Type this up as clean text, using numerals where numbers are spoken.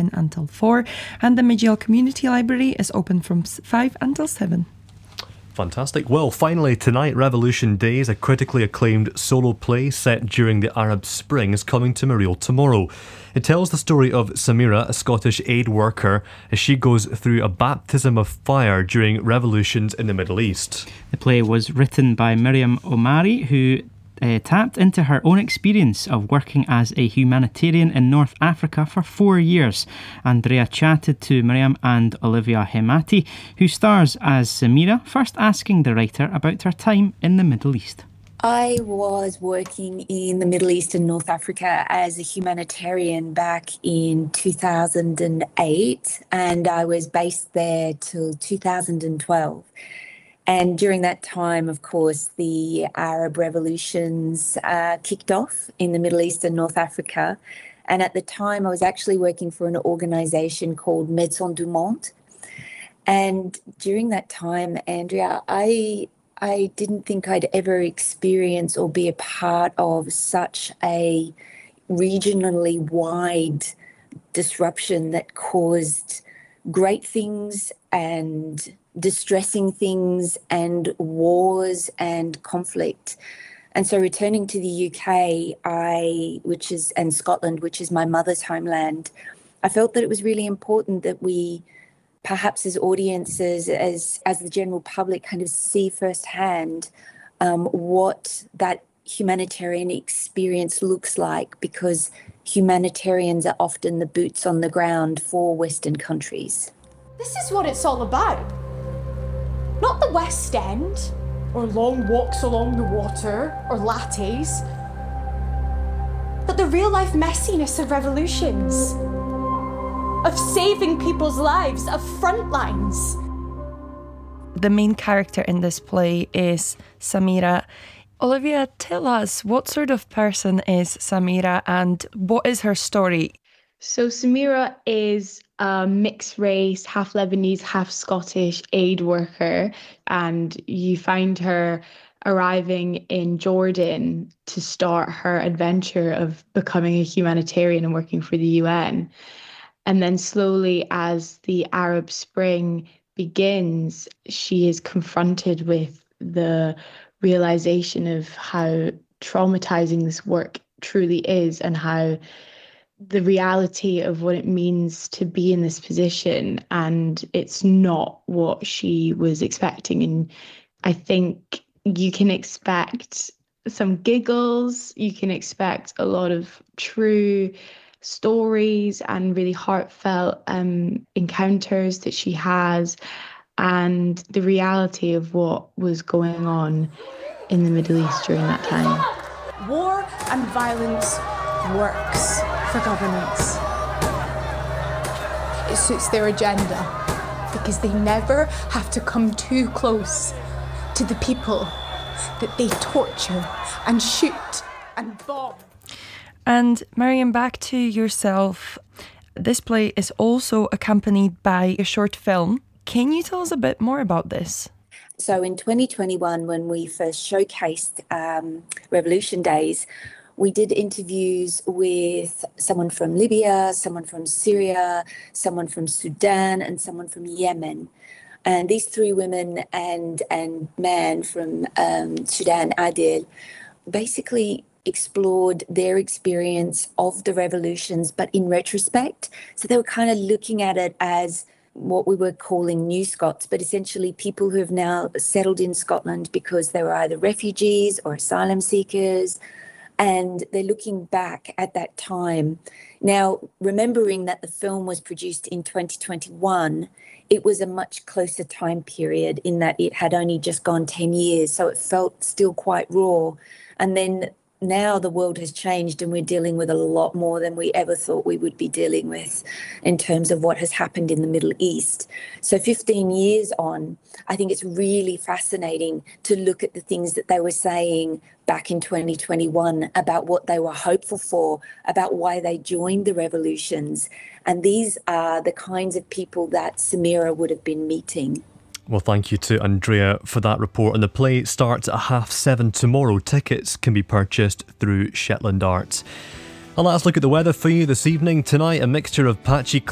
10 until 4. And the Midgell Community Library is open from 5 until 7. Fantastic. Well, finally tonight, Revolution Days, a critically acclaimed solo play set during the Arab Spring, is coming to Mareel tomorrow. It tells the story of Samira, a Scottish aid worker, as she goes through a baptism of fire during revolutions in the Middle East. The play was written by Miriam Omari, who tapped into her own experience of working as a humanitarian in North Africa for 4 years. Andrea chatted to Miriam and Olivia Hemati, who stars as Samira, first asking the writer about her time in the Middle East. I was working in the Middle East and North Africa as a humanitarian back in 2008, and I was based there till 2012. And during that time, of course, the Arab revolutions kicked off in the Middle East and North Africa. And at the time, I was actually working for an organisation called Médecins du Monde. And during that time, Andrea, I didn't think I'd ever experience or be a part of such a regionally wide disruption that caused great things and distressing things and wars and conflict. And so returning to the UK, and Scotland, which is my mother's homeland, I felt that it was really important that we, perhaps as audiences, as the general public, kind of see firsthand what that humanitarian experience looks like, because humanitarians are often the boots on the ground for Western countries. This is what it's all about. Not the West End, or long walks along the water, or lattes, but the real-life messiness of revolutions, of saving people's lives, of front lines. The main character in this play is Samira. Olivia, tell us, what sort of person is Samira and what is her story? So Samira is a mixed race, half Lebanese, half Scottish aid worker, and you find her arriving in Jordan to start her adventure of becoming a humanitarian and working for the UN. And then slowly, as the Arab Spring begins, she is confronted with the realization of how traumatizing this work truly is, and how the reality of what it means to be in this position, and it's not what she was expecting. And I think you can expect some giggles, you can expect a lot of true stories and really heartfelt encounters that she has, and the reality of what was going on in the Middle East during that time. War and violence works for governments. It suits their agenda because they never have to come too close to the people that they torture and shoot and bomb. And Miriam, back to yourself. This play is also accompanied by a short film. Can you tell us a bit more about this? So in 2021, when we first showcased Revolution Days, we did interviews with someone from Libya, someone from Syria, someone from Sudan, and someone from Yemen. And these three women and man from Sudan, Adil, basically explored their experience of the revolutions, but in retrospect. So they were kind of looking at it as what we were calling New Scots, but essentially people who have now settled in Scotland because they were either refugees or asylum seekers. And they're looking back at that time. Now, remembering that the film was produced in 2021, it was a much closer time period in that it had only just gone 10 years. So it felt still quite raw. And then now the world has changed and we're dealing with a lot more than we ever thought we would be dealing with in terms of what has happened in the Middle East. So 15 years on, I think it's really fascinating to look at the things that they were saying back in 2021 about what they were hopeful for, about why they joined the revolutions. And these are the kinds of people that Samira would have been meeting. Well, thank you to Andrea for that report. And the play starts at 7:30 tomorrow. Tickets can be purchased through Shetland Arts. And let's look at the weather for you this evening. Tonight, a mixture of patchy